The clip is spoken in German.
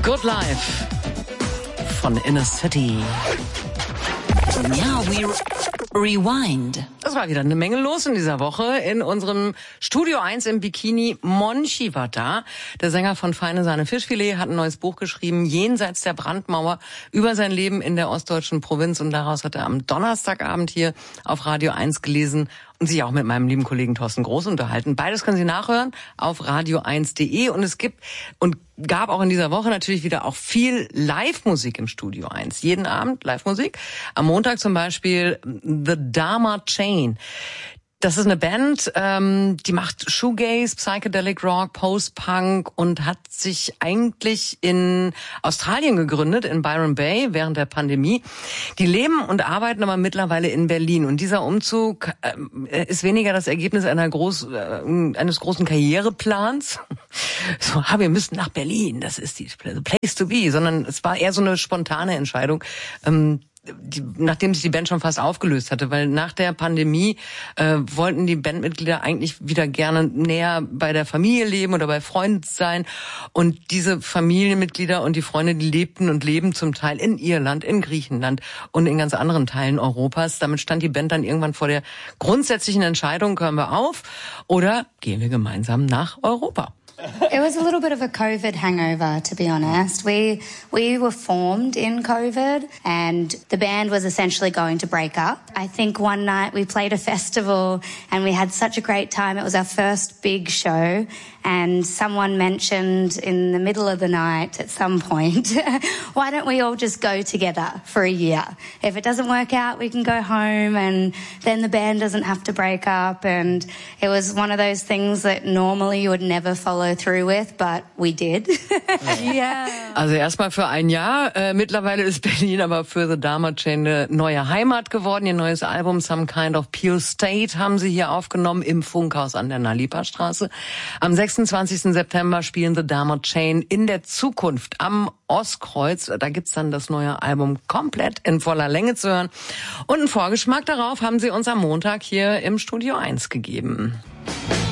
Good Life von Inner City. Now we rewind. Das war wieder eine Menge los in dieser Woche. In unserem Studio 1 im Bikini. Monchi war da. Der Sänger von Feine Sahne Fischfilet hat ein neues Buch geschrieben, Jenseits der Brandmauer, über sein Leben in der ostdeutschen Provinz. Und daraus hat er am Donnerstagabend hier auf Radio 1 gelesen und sich auch mit meinem lieben Kollegen Thorsten Groß unterhalten. Beides können Sie nachhören auf radio1.de. Und es gibt und gab auch in dieser Woche natürlich wieder auch viel Live-Musik im Studio 1. Jeden Abend Live-Musik. Am Montag zum Beispiel The Dharma Chain. Das ist eine Band, die macht Shoegaze, Psychedelic Rock, Post-Punk und hat sich eigentlich in Australien gegründet, in Byron Bay, während der Pandemie. Die leben und arbeiten aber mittlerweile in Berlin. Und dieser Umzug ist weniger das Ergebnis eines großen Karriereplans. So, wir müssen nach Berlin, das ist the place to be. Sondern es war eher so eine spontane Entscheidung, nachdem sich die Band schon fast aufgelöst hatte, weil nach der Pandemie wollten die Bandmitglieder eigentlich wieder gerne näher bei der Familie leben oder bei Freunden sein. Und diese Familienmitglieder und die Freunde, die lebten und leben zum Teil in Irland, in Griechenland und in ganz anderen Teilen Europas. Damit stand die Band dann irgendwann vor der grundsätzlichen Entscheidung, hören wir auf oder gehen wir gemeinsam nach Europa. It was a little bit of a COVID hangover, to be honest. We were formed in COVID and the band was essentially going to break up. I think one night we played a festival and we had such a great time. It was our first big show and someone mentioned in the middle of the night at some point, why don't we all just go together for a year? If it doesn't work out, we can go home and then the band doesn't have to break up. And it was one of those things that normally you would never follow through with, but we did. Yeah. Also erstmal für ein Jahr. Mittlerweile ist Berlin aber für The Dharma Chain eine neue Heimat geworden. Ihr neues Album Some Kind of Pure State haben sie hier aufgenommen im Funkhaus an der Nalipa-Straße. Am 26. September spielen The Dharma Chain in der Zukunft am Ostkreuz. Da gibt's dann das neue Album komplett in voller Länge zu hören. Und einen Vorgeschmack darauf haben sie uns am Montag hier im Studio 1 gegeben.